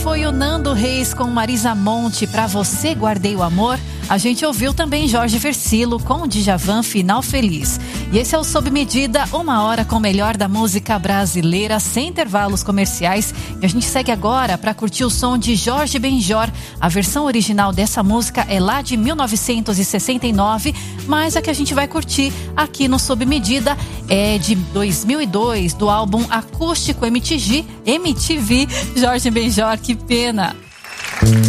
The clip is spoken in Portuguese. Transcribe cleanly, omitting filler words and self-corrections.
Foi o Nando Reis com Marisa Monte, Pra Você Guardei o Amor. A gente ouviu também Jorge Versilo com Djavan, Final Feliz. E esse é o Sob Medida, 1 hora com o melhor da música brasileira, sem intervalos comerciais. E a gente segue agora para curtir o som de Jorge Benjor. A versão original dessa música é lá de 1969, mas a que a gente vai curtir aqui no Sob Medida é de 2002, do álbum Acústico MTV, Jorge Benjor, que pena.